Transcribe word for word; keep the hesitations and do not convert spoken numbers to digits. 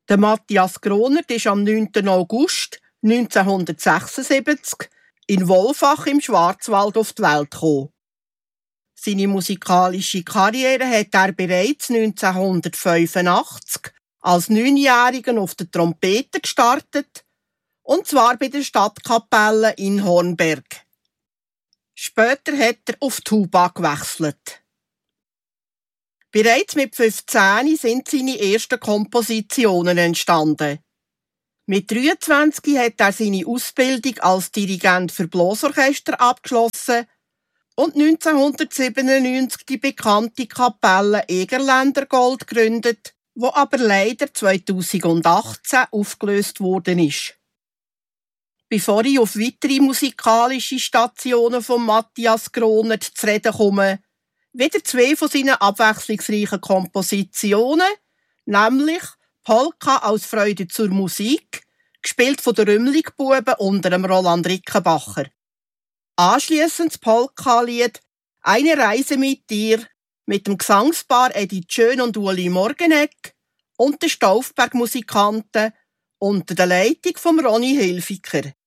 Der Matthias Gronert ist am neunten August neunzehnhundertsechsundsiebzig in Wolfach im Schwarzwald auf die Welt gekommen. Seine musikalische Karriere hat er bereits neunzehnhundertfünfundachtzig als Neunjähriger auf der Trompete gestartet, und zwar bei der Stadtkapelle in Hornberg. Später hat er auf Tuba gewechselt. Bereits mit fünfzehn sind seine ersten Kompositionen entstanden. Mit dreiundzwanzig hat er seine Ausbildung als Dirigent für Blasorchester abgeschlossen und neunzehnhundertsiebenundneunzig die bekannte Kapelle Egerländer Gold gegründet, wo aber leider zweitausendachtzehn aufgelöst worden ist. Bevor ich auf weitere musikalische Stationen von Matthias Gronert zu reden komme, wieder zwei von seinen abwechslungsreichen Kompositionen, nämlich Polka aus Freude zur Musik, gespielt von den Rümmligbuben unter dem Roland Rickenbacher. Anschliessend das Polka-Lied «Eine Reise mit dir» mit dem Gesangspaar Edith Schön und Uli Morgenegg und den Staufberg-Musikanten unter der Leitung von Ronny Hilfiger.